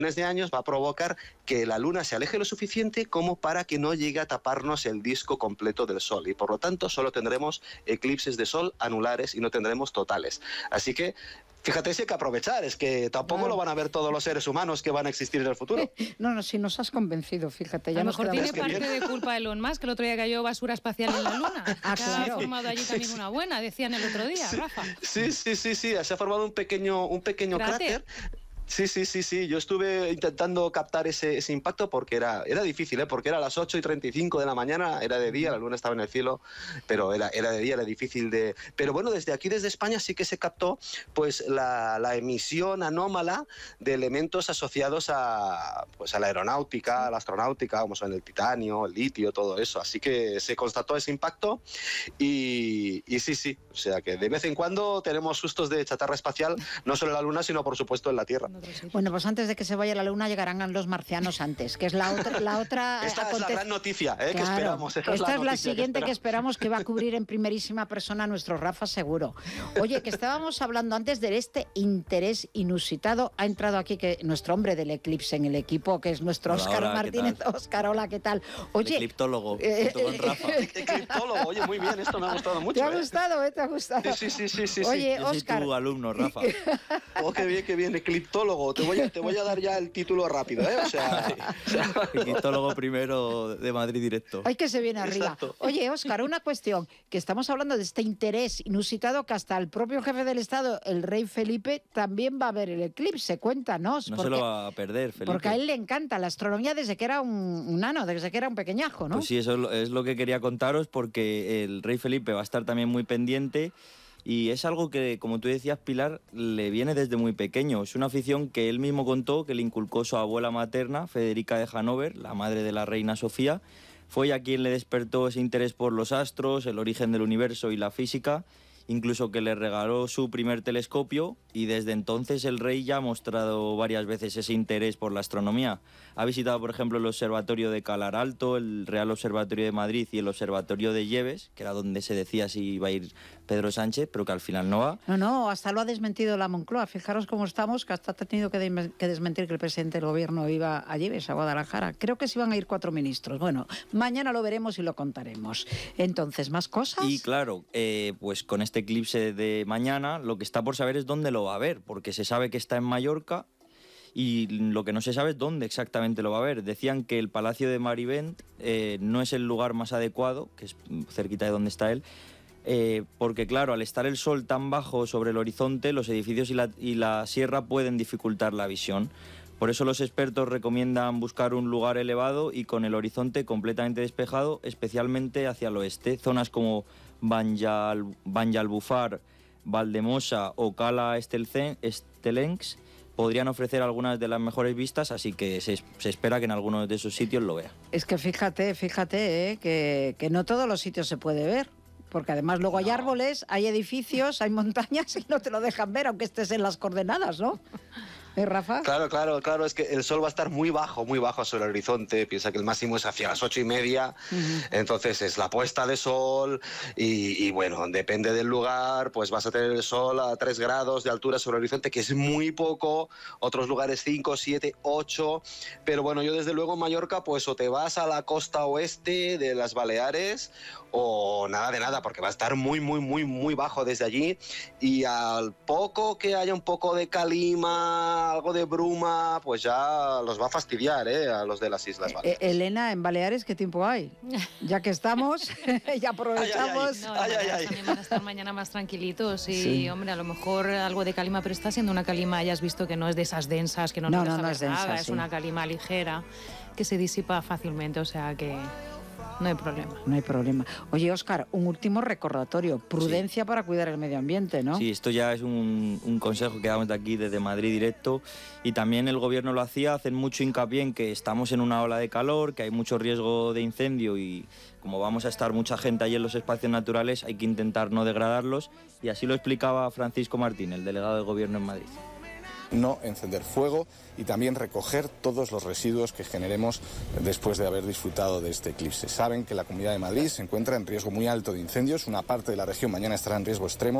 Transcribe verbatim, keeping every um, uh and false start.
de años va a provocar que la Luna se aleje lo suficiente como para que no llegue a taparnos el disco completo del Sol, y por lo tanto solo tendremos eclipses de Sol anulares y no tendremos totales. Así que fíjate, si hay que aprovechar, es que tampoco claro. lo van a ver todos los seres humanos que van a existir en el futuro. No, no, si nos has convencido, fíjate. Ya a lo nos mejor tiene quedamos... parte de culpa Elon Musk, que el otro día cayó basura espacial en la Luna. Ah, se claro. ha formado allí también una buena, decían el otro día, Sí, Rafa. Sí, sí, sí, sí, se ha formado un pequeño, un pequeño Cráter. cráter. Sí, sí, sí, sí. Yo estuve intentando captar ese, ese impacto porque era, era difícil, ¿eh? Porque era a las ocho y treinta y cinco de la mañana, era de día, la luna estaba en el cielo, pero era, era de día, era difícil de... Pero bueno, desde aquí, desde España, sí que se captó pues la, la emisión anómala de elementos asociados a, pues, a la aeronáutica, a la astronáutica, como son el titanio, el litio, todo eso. Así que se constató ese impacto y, y sí, sí. O sea que de vez en cuando tenemos sustos de chatarra espacial, no solo en la luna, sino por supuesto en la Tierra. Bueno, pues antes de que se vaya la Luna llegarán los marcianos antes, que es la otra... La otra Esta aconte... es la gran noticia, ¿eh? Claro, que esperamos. Esta, esta es la, es la siguiente que, que esperamos. esperamos que va a cubrir en primerísima persona nuestro Rafa seguro. Oye, que estábamos hablando antes de este interés inusitado. Ha entrado aquí que nuestro hombre del eclipse en el equipo, que es nuestro Hola, Óscar hola, Martínez. ¿qué tal? Óscar, hola, ¿qué tal? Oye, el ecliptólogo, eh, junto con Rafa. Ecliptólogo, oye, muy bien, esto me ha gustado mucho. ¿te ha ¿eh? gustado, eh? ¿Te ha gustado? Sí, sí, sí, sí. Oye, Yo soy Óscar. tu alumno, Rafa. Oh, qué bien, qué bien, ecliptólogo. Te voy a, te voy a dar ya el título rápido, ¿eh? O sea, o sea... Ecliptólogo primero de Madrid directo. Ay, que se viene arriba. Exacto. Oye, Óscar, una cuestión, que estamos hablando de este interés inusitado que hasta el propio jefe del Estado, el rey Felipe, también va a ver el eclipse. Cuéntanos. No porque, se lo va a perder, Felipe. porque a él le encanta la astronomía desde que era un, un nano, desde que era un pequeñajo, ¿no? Pues sí, eso es lo, es lo que quería contaros, porque el rey Felipe va a estar también muy pendiente. Y es algo que, como tú decías, Pilar, le viene desde muy pequeño. Es una afición que él mismo contó que le inculcó su abuela materna, Federica de Hannover, la madre de la reina Sofía. Fue ella quien le despertó ese interés por los astros, el origen del universo y la física, incluso que le regaló su primer telescopio, y desde entonces el rey ya ha mostrado varias veces ese interés por la astronomía. Ha visitado, por ejemplo, el Observatorio de Calar Alto, el Real Observatorio de Madrid y el Observatorio de Lleves, que era donde se decía si iba a ir Pedro Sánchez, pero que al final no va. No, no, hasta lo ha desmentido la Moncloa. Fijaros cómo estamos, que hasta ha tenido que, de, que desmentir que el presidente del gobierno iba a Lleves, a Guadalajara. Creo que se iban a ir cuatro ministros. Bueno, mañana lo veremos y lo contaremos. Entonces, ¿más cosas? Y claro, eh, pues con este eclipse de mañana, lo que está por saber es dónde lo va a ver, porque se sabe que está en Mallorca y lo que no se sabe es dónde exactamente lo va a ver. Decían que el Palacio de Marivent eh, no es el lugar más adecuado, que es cerquita de donde está él, eh, porque claro, al estar el sol tan bajo sobre el horizonte, los edificios y la, y la sierra pueden dificultar la visión. Por eso los expertos recomiendan buscar un lugar elevado y con el horizonte completamente despejado, especialmente hacia el oeste. Zonas como Banyal, Banyalbufar, Valdemosa o Cala Estelencs podrían ofrecer algunas de las mejores vistas, así que se, se espera que en algunos de esos sitios lo vea. Es que fíjate, fíjate, eh, que, que no todos los sitios se puede ver. Porque además luego hay No. árboles, hay edificios, hay montañas y no te lo dejan ver, aunque estés en las coordenadas, ¿no? ¿Eh, Rafa? Claro, claro, claro, es que el sol va a estar muy bajo, muy bajo sobre el horizonte. Piensa que el máximo es hacia las ocho y media, uh-huh. Entonces es la puesta de sol y, y bueno, depende del lugar, pues vas a tener el sol a tres grados de altura sobre el horizonte, que es muy poco, otros lugares cinco, siete, ocho, pero bueno, yo desde luego en Mallorca, pues o te vas a la costa oeste de las Baleares o nada de nada, porque va a estar muy, muy, muy, muy bajo desde allí, y al poco que haya un poco de calima, algo de bruma, pues ya los va a fastidiar, ¿eh? A los de las Islas Baleares. Eh, Elena, en Baleares, ¿qué tiempo hay? Ya que estamos, ya aprovechamos. No, ay, ay, ay. también van a estar mañana más tranquilitos y, Sí. hombre, a lo mejor algo de calima, pero está siendo una calima, ya has visto que no es de esas densas, que no, No, nos no, deja no ver es densa, nada, sí. es una calima ligera que se disipa fácilmente, o sea que no hay problema. No hay problema. Oye, Óscar, un último recordatorio. Prudencia sí. para cuidar el medio ambiente, ¿no? Sí, esto ya es un, un consejo que damos de aquí, desde Madrid directo. Y también el gobierno lo hacía, hacen mucho hincapié en que estamos en una ola de calor, que hay mucho riesgo de incendio y como vamos a estar mucha gente ahí en los espacios naturales, hay que intentar no degradarlos. Y así lo explicaba Francisco Martín, el delegado de gobierno en Madrid. No encender fuego y también recoger todos los residuos que generemos después de haber disfrutado de este eclipse. Saben que la Comunidad de Madrid se encuentra en riesgo muy alto de incendios, una parte de la región mañana estará en riesgo extremo.